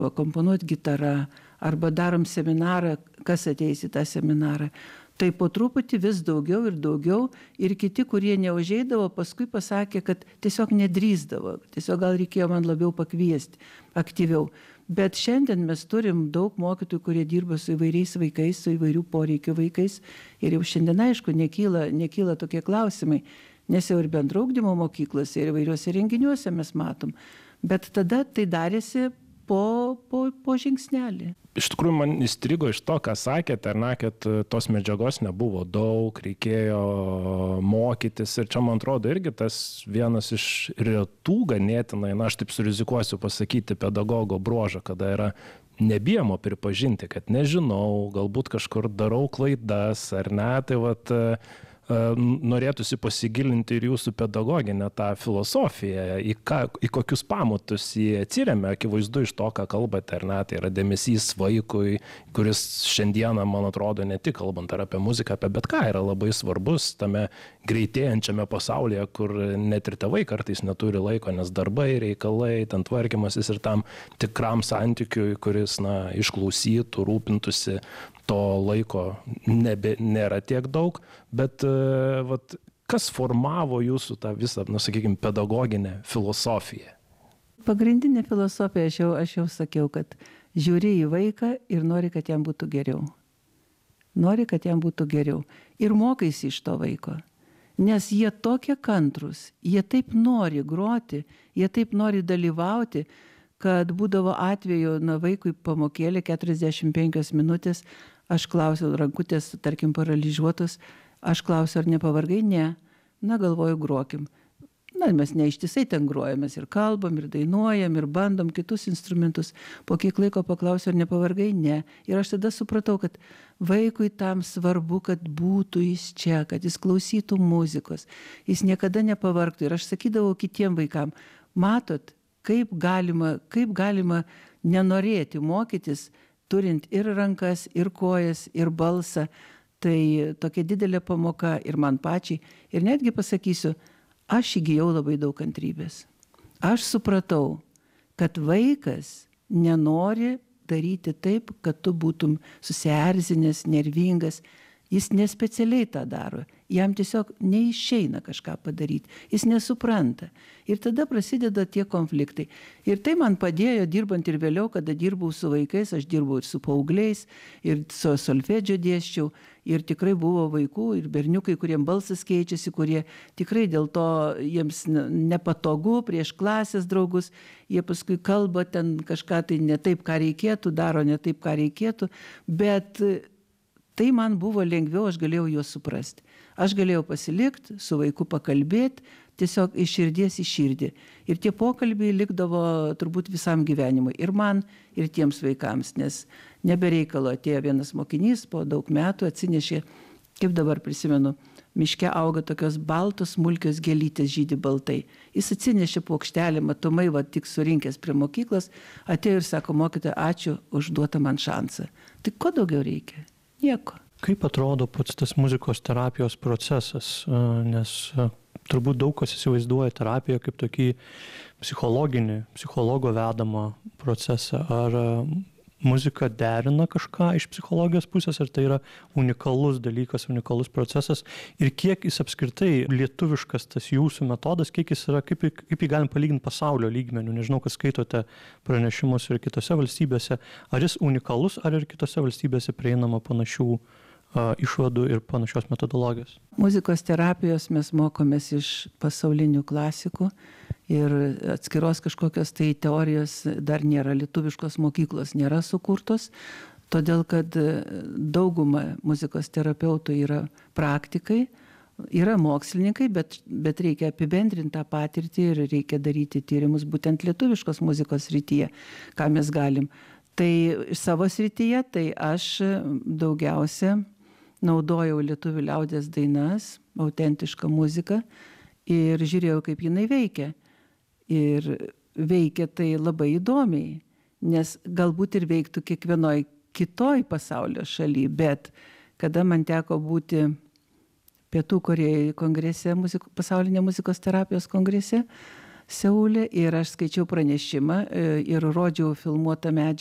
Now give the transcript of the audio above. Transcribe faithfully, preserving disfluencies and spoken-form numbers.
akomponuot gitara, arba darom seminarą, kas ateis į tą seminarą. Tai po truputį vis daugiau ir daugiau ir kiti, kurie neužeidavo, paskui pasakė, kad tiesiog nedrįsdavo, tiesiog gal reikėjo man labiau pakviesti aktyviau. Bet šiandien mes turim daug mokytojų, kurie dirba su įvairiais vaikais, su įvairių poreikių vaikais ir jau šiandien aišku nekyla, nekyla tokie klausimai, nes jau ir bendro ugdymo mokyklose ir įvairiuose renginiuose mes matom. Bet tada tai darėsi po, po, po žingsnelį. Iš tikrųjų, man įstrigo iš to, ką sakėte, ar ne, kad tos medžiagos nebuvo daug, reikėjo mokytis. Ir čia, man atrodo, irgi tas vienas iš retų ganėtinai, na, aš taip surizikuosiu pasakyti, pedagogo bruožą, kada yra nebijamo pripažinti, kad nežinau, galbūt kažkur darau klaidas, ar ne, tai vat norėtųsi pasigilinti ir jūsų pedagoginę tą filosofiją, į, ką, į kokius pamatus jie atsiremia, akivaizdu iš to, ką kalbate, ar ne, tai yra dėmesys vaikui, kuris šiandieną, man atrodo, ne tik kalbant ar apie muziką, apie bet ką, yra labai svarbus tame greitėjančiame pasaulyje, kur net ir tėvai kartais neturi laiko, nes darbai, reikalai, ten tvarkymasis ir tam tikram santykiui, kuris, na, išklausytų, rūpintųsi, to laiko nebe, nėra tiek daug, bet vat, kas formavo jūsų tą visą, na, sakykime, pedagoginę filosofiją? Pagrindinė filosofija, aš jau, aš jau sakiau, kad žiūri į vaiką ir nori, kad jam būtų geriau. Nori, kad jam būtų geriau. Ir mokaisi iš to vaiko. Nes jie tokie kantrus, jie taip nori groti, jie taip nori dalyvauti, kad būdavo atveju, na, vaikui pamokėlė keturiasdešimt penkios minutės, aš klausiau, rankutės, tarkim, paralyžiuotos, aš klausiau, ar nepavargai? Ne. Na, galvoju, grokim. Na, mes neištisai ten grojamės ir kalbam, ir dainuojam, ir bandom kitus instrumentus. Po kiek laiko paklausiau, ar nepavargai? Ne. Ir aš tada supratau, kad vaikui tam svarbu, kad būtų jis čia, kad jis klausytų muzikos. Jis niekada nepavargtų. Ir aš sakydavau kitiem vaikam, matot, kaip galima, kaip galima nenorėti mokytis, turint ir rankas, ir kojas, ir balsą. Tai tokia didelė pamoka ir man pačiai. Ir netgi pasakysiu, aš įgijau labai daug kantrybės. Aš supratau, kad vaikas nenori daryti taip, kad tu būtum susierzinęs, nervingas. Jis nespecialiai tą daro. Jam tiesiog neišeina kažką padaryti. Jis nesupranta. Ir tada prasideda tie konfliktai. Ir tai man padėjo, dirbant ir vėliau, kada dirbau su vaikais, aš dirbau ir su paaugliais, ir su solfedžio dėsčiau. Ir tikrai buvo vaikų ir berniukai, kuriem balsas keičiasi, kurie tikrai dėl to jiems nepatogu prieš klasės draugus. Jie paskui kalba ten kažką tai ne taip, ką reikėtų, daro ne taip, ką reikėtų. Bet tai man buvo lengviau, aš galėjau juos suprasti. Aš galėjau pasilikti, su vaiku pakalbėti, tiesiog iš širdies į širdį. Ir tie pokalbiai likdavo turbūt visam gyvenimui. Ir man, ir tiems vaikams, nes nebereikalo atėjo vienas mokinys, po daug metų atsinešė, kaip dabar prisimenu, miške auga tokios baltos smulkios gėlytės, žydi baltai. Jis atsinešė plokštelę, matomai, va, tik surinkęs prie mokyklos, atėjo ir sako, mokytoja, ačiū už duotą man šansą. Tai ko daugiau reikia? Nieko. Kaip atrodo pats tas muzikos terapijos procesas? Nes turbūt daug kas įsivaizduoja terapiją kaip tokį psichologinį, psichologo vedamą procesą. Ar muzika derina kažką iš psichologijos pusės, ar tai yra unikalus dalykas, unikalus procesas? Ir kiek jis apskritai lietuviškas tas jūsų metodas, kiek jis yra, kaip, kaip jį galim palyginti pasaulio lygmeniu? Nežinau, kad skaitote pranešimus ir kitose valstybėse. Ar jis unikalus, ar ir kitose valstybėse prieinama panašių uh, išvadų ir panašios metodologijos? Muzikos terapijos mes mokomės iš pasaulinių klasikų. Ir atskiros kažkokios tai teorijos dar nėra, lietuviškos mokyklos nėra sukurtos, todėl kad dauguma muzikos terapeutų yra praktikai, yra mokslininkai, bet, bet reikia apibendrinti tą patirtį ir reikia daryti tyrimus būtent lietuviškos muzikos srityje, ką mes galim. Tai savo srityje, tai aš daugiausia naudojau lietuvių liaudies dainas, autentišką muziką ir žiūrėjau, kaip jinai veikia. Ir veikia tai labai įdomiai, nes galbūt ir veiktų kiekvienoj kitoj pasaulio šaly, bet kada man teko būti Pietų Korėjoje kongrese, muziko, pasaulinė muzikos terapijos kongrese, Seule ir aš skaičiau pranešimą ir rodžiau filmuotą medžiagą.